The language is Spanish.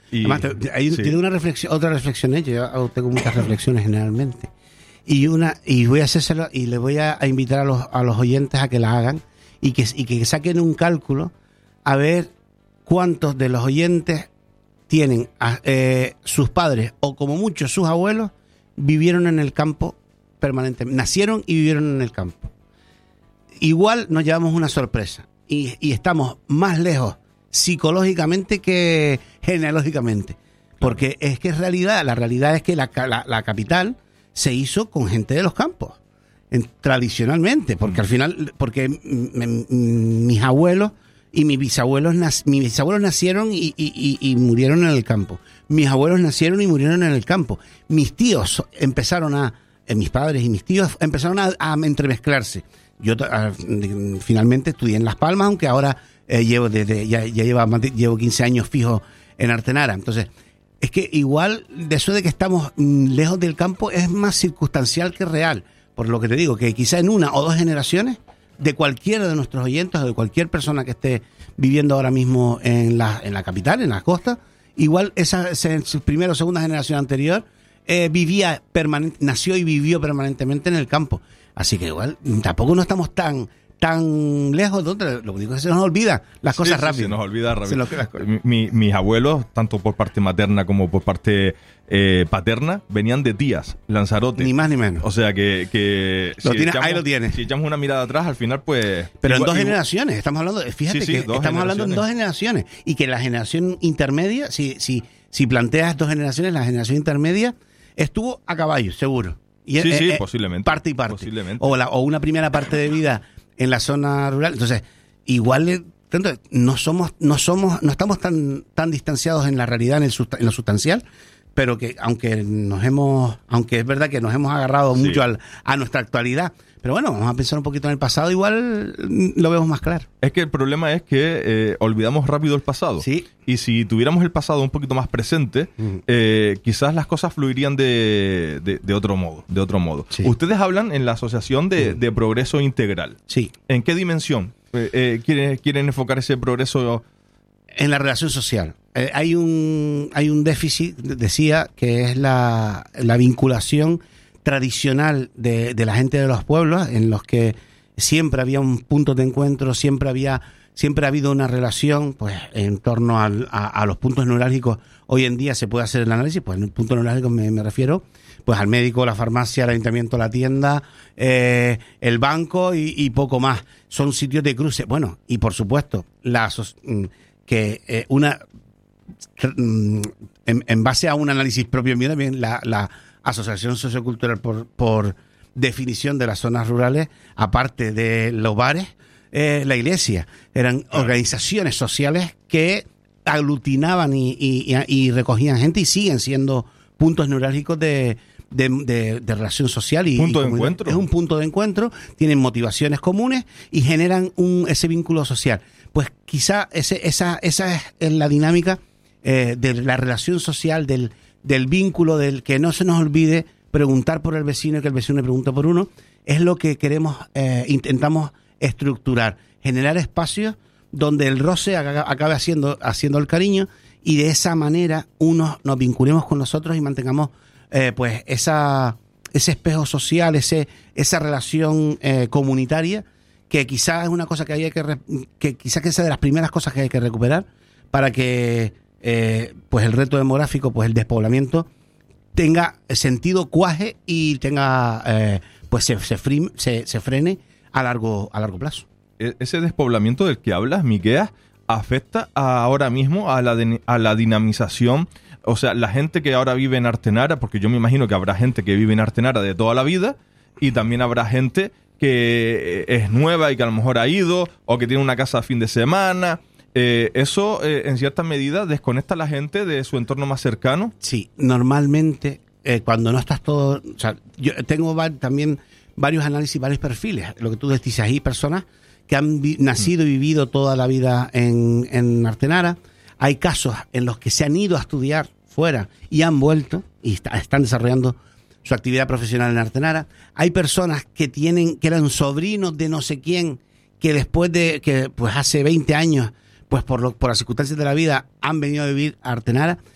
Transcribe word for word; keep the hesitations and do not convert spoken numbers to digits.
Y, Además, te- hay, sí. tiene una reflexión, otra reflexión hecha. Yo hago- tengo muchas reflexiones generalmente. Y una y voy a hacérselo y le voy a, a invitar a los, a los oyentes a que la hagan y que, y que saquen un cálculo a ver cuántos de los oyentes tienen a, eh, sus padres o como muchos sus abuelos vivieron en el campo permanentemente, nacieron y vivieron en el campo. Igual nos llevamos una sorpresa y, y estamos más lejos psicológicamente que genealógicamente, porque es que es realidad, la realidad es que la, la, la capital se hizo con gente de los campos, en, tradicionalmente, porque al final, porque m- m- mis abuelos y mis bisabuelos, nac- mis bisabuelos nacieron y, y, y, y murieron en el campo, mis abuelos nacieron y murieron en el campo, mis tíos empezaron a, eh, mis padres y mis tíos empezaron a, a entremezclarse. Yo a, finalmente estudié en Las Palmas, aunque ahora eh, llevo desde ya, ya lleva, llevo quince años fijo en Artenara, entonces es que igual de eso de que estamos mm, lejos del campo es más circunstancial que real. Por lo que te digo, que quizá en una o dos generaciones de cualquiera de nuestros oyentes o de cualquier persona que esté viviendo ahora mismo en la, en la capital, en la costa, igual esa, esa en su primera o segunda generación anterior eh, vivía permanente, nació y vivió permanentemente en el campo. Así que igual tampoco no estamos tan tan lejos, donde lo único que se nos olvida las Sí, cosas sí, rápido. Se nos olvida rápido. Se lo- las cosas- Mi- mi- mis abuelos, tanto por parte materna como por parte eh, paterna, venían de Tías, Lanzarote. Ni más ni menos. O sea que... que Lo tienes- ahí lo tienes. Si echamos una mirada atrás, al final pues... Pero en igual- dos igual- generaciones, estamos hablando, fíjate Sí, sí, que dos estamos hablando en dos generaciones y que la generación intermedia, si, si, si planteas dos generaciones, la generación intermedia estuvo a caballo, seguro. Y Sí, es- sí, es- posiblemente. Parte y parte. Posiblemente. O, la, o una primera parte de vida en la zona rural. Entonces, igual eh, tanto, no somos, no somos, no estamos tan, tan distanciados en la realidad, en, el susta- en lo sustancial, pero que aunque nos hemos, aunque es verdad que nos hemos agarrado Sí. mucho al, a nuestra actualidad, pero bueno, vamos a pensar un poquito en el pasado, igual mm, lo vemos más claro. Es que el problema es que eh, olvidamos rápido el pasado. Sí. Y si tuviéramos el pasado un poquito más presente, Ujú. eh, quizás las cosas fluirían de, de, de otro modo. De otro modo. Sí. Ustedes hablan en la Asociación de, de Progreso Integral. Sí. ¿En qué dimensión eh, eh, quieren, quieren enfocar ese progreso? En la relación social. Eh, hay un hay un déficit, decía, que es la, la vinculación tradicional de, de la gente de los pueblos, en los que siempre había un punto de encuentro, siempre había siempre ha habido una relación, pues, en torno al, a, a los puntos neurálgicos. Hoy en día se puede hacer el análisis, pues en el punto neurálgico me, me refiero pues al médico, la farmacia, el ayuntamiento, la tienda, eh, el banco y, y poco más. Son sitios de cruce. Bueno, y por supuesto, la aso- mm, que eh, una mm, en, en base a un análisis propio mío también, la, la asociación sociocultural por, por definición de las zonas rurales, aparte de los bares, eh, la iglesia, eran organizaciones sociales que aglutinaban y, y, y- y recogían gente y siguen siendo puntos neurálgicos de, de, de- de relación social. Y, Punto y de comunidad. encuentro. Es un punto de encuentro, tienen motivaciones comunes y generan un, ese vínculo social. Pues quizá ese, esa, esa es la dinámica eh, de la relación social, del, del vínculo, del que no se nos olvide preguntar por el vecino y que el vecino le pregunte por uno, es lo que queremos, eh, intentamos estructurar, generar espacios donde el roce aca- acabe haciendo, haciendo el cariño y de esa manera unos nos vinculemos con nosotros y mantengamos eh, pues esa ese espejo social, ese esa relación eh, comunitaria, que quizás es una cosa que hay que re- que quizás que sea de las primeras cosas que hay que recuperar para que eh, pues el reto demográfico, pues el despoblamiento tenga sentido, cuaje y tenga eh, pues se se, frim- se se frene a largo a largo plazo. E- Ese despoblamiento del que hablas, Miqueas, afecta a- ahora mismo a la, de- a la dinamización. O sea, la gente que ahora vive en Artenara, porque yo me imagino que habrá gente que vive en Artenara de toda la vida y también habrá gente que es nueva y que a lo mejor ha ido o que tiene una casa a fin de semana. Eh, eso, eh, en cierta medida, desconecta a la gente de su entorno más cercano. Sí, normalmente eh, cuando no estás todo, o sea, yo tengo va- también varios análisis, varios perfiles. Lo que tú dices, hay personas que han vi- nacido y vivido toda la vida en, en Artenara. Hay casos en los que se han ido a estudiar fuera y han vuelto y está- están desarrollando su actividad profesional en Artenara. Hay personas que tienen, que eran sobrinos de no sé quién, que después de que pues hace veinte años, pues por, lo, por las circunstancias de la vida, han venido a vivir a Artenara.